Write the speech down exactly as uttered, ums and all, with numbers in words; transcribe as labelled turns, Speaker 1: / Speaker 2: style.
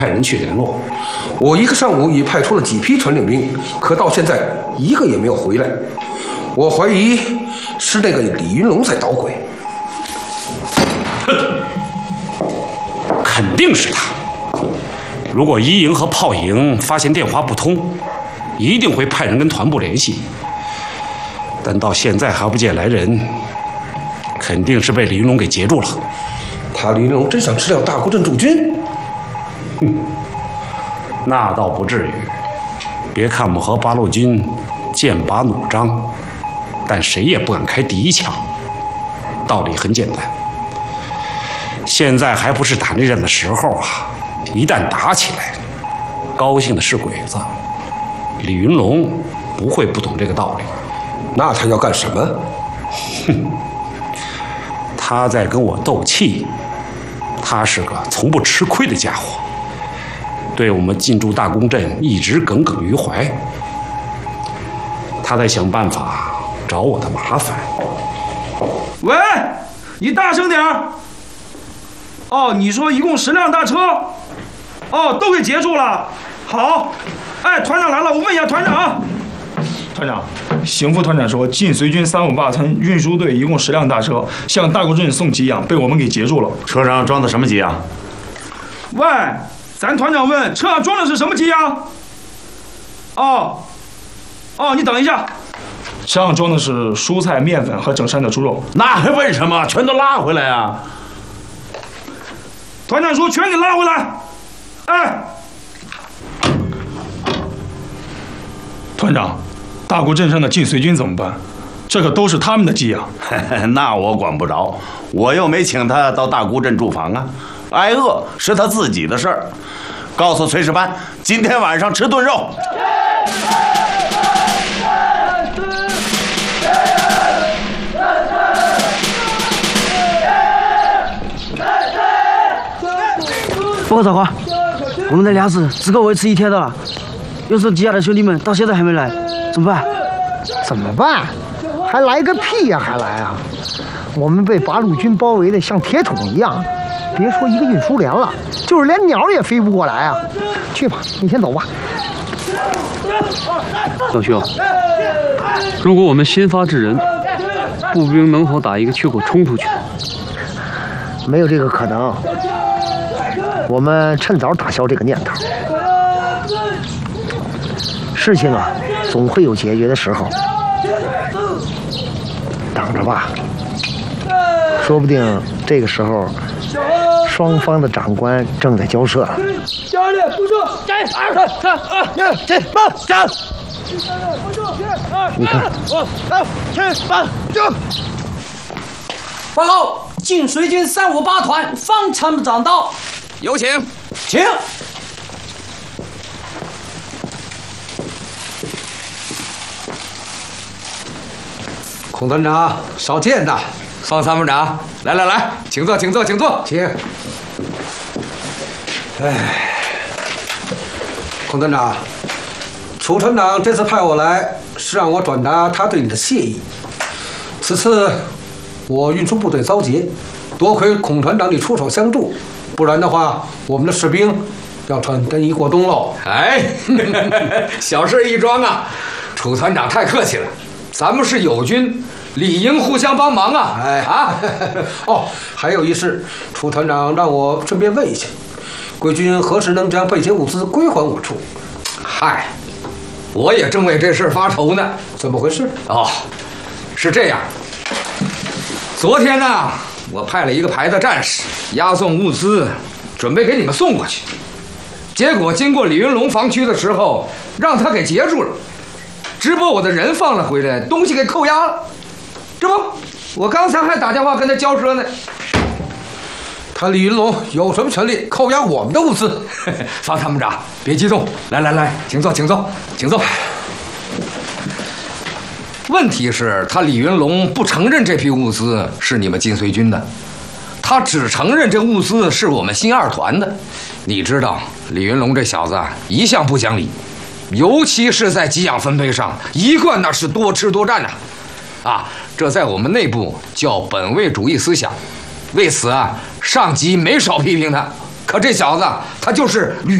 Speaker 1: 派人去联络。我一个上午已派出了几批传令兵，可到现在一个也没有回来。我怀疑是那个李云龙在捣鬼。
Speaker 2: 肯定是他。如果一营和炮营发现电话不通，一定会派人跟团部联系。但到现在还不见来人，肯定是被李云龙给截住了。
Speaker 1: 他李云龙真想吃掉大沽镇驻军？
Speaker 2: 哼，那倒不至于。别看我们和八路军剑拔弩张，但谁也不敢开第一枪。道理很简单，现在还不是打内战的时候啊！一旦打起来，高兴的是鬼子。李云龙不会不懂这个道理。
Speaker 1: 那他要干什么？
Speaker 2: 哼，他在跟我斗气。他是个从不吃亏的家伙，对我们进驻大沽镇一直耿耿于怀。他在想办法找我的麻烦。
Speaker 3: 喂，你大声点儿！哦，你说一共十辆大车，哦，都给截住了。好，哎，团长来了，我问一下团长。团长，邢副团长说，晋绥军三五八团运输队一共十辆大车向大沽镇送给养，被我们给截住了。
Speaker 4: 车上装的什么给养？
Speaker 3: 喂，咱团长问，车上装的是什么给养？哦，哦，你等一下。车上装的是蔬菜、面粉和整山的猪肉。
Speaker 4: 那还问什么？全都拉回来啊！
Speaker 3: 团长说全给拉回来。哎，团长，大沽镇上的晋绥军怎么办？这个都是他们的给养。
Speaker 4: 那我管不着，我又没请他到大沽镇驻防啊。挨饿是他自己的事儿。告诉炊事班，今天晚上吃炖肉。
Speaker 5: 报告长官，我们的粮食只够维持一天的了。要是给养的兄弟们到现在还没来，怎么办？
Speaker 6: 怎么办？还来个屁呀！还来啊！我们被八路军包围的像铁桶一样，别说一个运输连了，就是连鸟也飞不过来啊！去吧，你先走吧。
Speaker 7: 老兄，如果我们先发制人，步兵能否打一个缺口冲出去？
Speaker 6: 没有这个可能。我们趁早打消这个念头。事情啊，总会有解决的时候。等着吧，说不定这个时候，双方的长官正在交涉。
Speaker 8: 教练不住，加二三二一七八三。
Speaker 6: 你看，
Speaker 8: 五六七八九。
Speaker 9: 报告，晋绥军三五八团方参长到。
Speaker 10: 有请，
Speaker 9: 请。
Speaker 1: 孔团长，少见呐！
Speaker 10: 方参谋长，来来来，请坐，请坐，请坐，
Speaker 1: 请。哎，孔团长，楚团长这次派我来，是让我转达他对你的谢意。此次我运输部队遭劫，多亏孔团长你出手相助。不然的话，我们的士兵要穿单衣过冬喽。
Speaker 10: 哎，小事一桩啊！楚团长太客气了，咱们是友军，理应互相帮忙啊！
Speaker 1: 哎啊，哦，还有一事，楚团长让我顺便问一下，贵军何时能将备劫物资归还我处？
Speaker 10: 嗨，我也正为这事发愁呢。
Speaker 1: 怎么回事？
Speaker 10: 哦，是这样，昨天呢。我派了一个排的战士押送物资，准备给你们送过去。结果经过李云龙防区的时候，让他给截住了，只把我的人放了回来，东西给扣押了。这不，我刚才还打电话跟他交涉呢。
Speaker 1: 他李云龙有什么权利扣押我们的物资？
Speaker 10: 方参谋长，别激动，来来来，请坐，请坐，请坐。问题是，他李云龙不承认这批物资是你们晋绥军的，他只承认这物资是我们新二团的。你知道，李云龙这小子一向不讲理，尤其是在给养分配上，一贯那是多吃多占呐。啊，这在我们内部叫本位主义思想。为此啊，上级没少批评他。 可这小子他就是吕